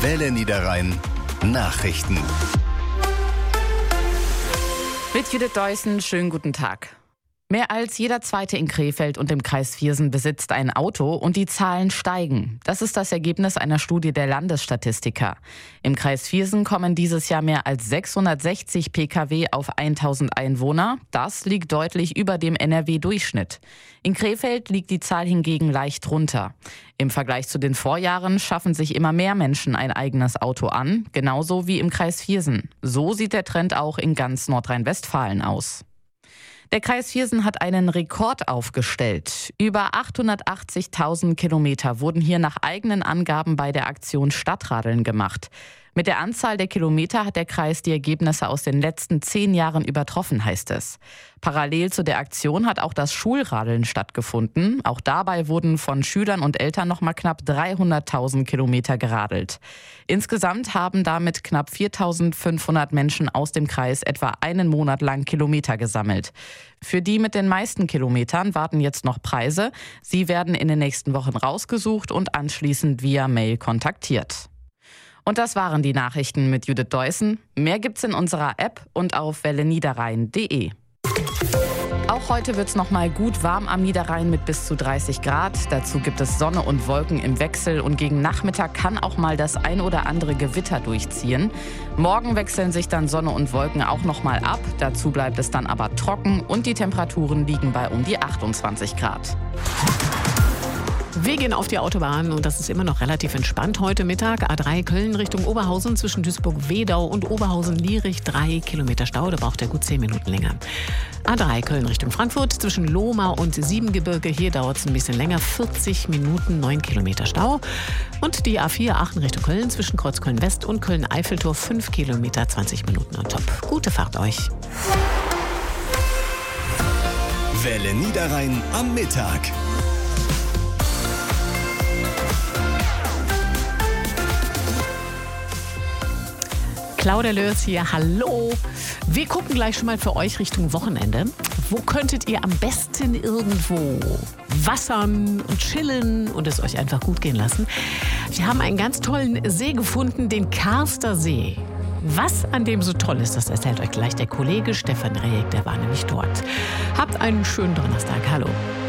Welle Niederrhein Nachrichten. Mit Judith Deussen, schönen guten Tag. Mehr als jeder Zweite in Krefeld und im Kreis Viersen besitzt ein Auto und die Zahlen steigen. Das ist das Ergebnis einer Studie der Landesstatistiker. Im Kreis Viersen kommen dieses Jahr mehr als 660 Pkw auf 1000 Einwohner. Das liegt deutlich über dem NRW-Durchschnitt. In Krefeld liegt die Zahl hingegen leicht drunter. Im Vergleich zu den Vorjahren schaffen sich immer mehr Menschen ein eigenes Auto an, genauso wie im Kreis Viersen. So sieht der Trend auch in ganz Nordrhein-Westfalen aus. Der Kreis Viersen hat einen Rekord aufgestellt. Über 880.000 Kilometer wurden hier nach eigenen Angaben bei der Aktion Stadtradeln gemacht. Mit der Anzahl der Kilometer hat der Kreis die Ergebnisse aus den letzten 10 Jahren übertroffen, heißt es. Parallel zu der Aktion hat auch das Schulradeln stattgefunden. Auch dabei wurden von Schülern und Eltern noch mal knapp 300.000 Kilometer geradelt. Insgesamt haben damit knapp 4.500 Menschen aus dem Kreis etwa einen Monat lang Kilometer gesammelt. Für die mit den meisten Kilometern warten jetzt noch Preise. Sie werden in den nächsten Wochen rausgesucht und anschließend via Mail kontaktiert. Und das waren die Nachrichten mit Judith Deussen. Mehr gibt's in unserer App und auf welleniederrhein.de. Auch heute wird's noch mal gut warm am Niederrhein mit bis zu 30 Grad. Dazu gibt es Sonne und Wolken im Wechsel und gegen Nachmittag kann auch mal das ein oder andere Gewitter durchziehen. Morgen wechseln sich dann Sonne und Wolken auch noch mal ab. Dazu bleibt es dann aber trocken und die Temperaturen liegen bei um die 28 Grad. Wir gehen auf die Autobahn und das ist immer noch relativ entspannt heute Mittag. A3 Köln Richtung Oberhausen zwischen Duisburg-Wedau und Oberhausen-Lierich 3 Kilometer Stau, da braucht er gut 10 Minuten länger. A3 Köln Richtung Frankfurt zwischen Lohmar und Siebengebirge, hier dauert es ein bisschen länger, 40 Minuten, 9 Kilometer Stau. Und die A4 Aachen Richtung Köln zwischen Kreuzköln-West und Köln-Eiffeltor 5 Kilometer, 20 Minuten on top. Gute Fahrt euch. Welle Niederrhein am Mittag. Claudia Lörs hier, hallo. Wir gucken gleich schon mal für euch Richtung Wochenende. Wo könntet ihr am besten irgendwo wassern und chillen und es euch einfach gut gehen lassen? Wir haben einen ganz tollen See gefunden, den Karster See. Was an dem so toll ist, das erzählt euch gleich der Kollege Stefan Rehek, der war nämlich dort. Habt einen schönen Donnerstag, hallo.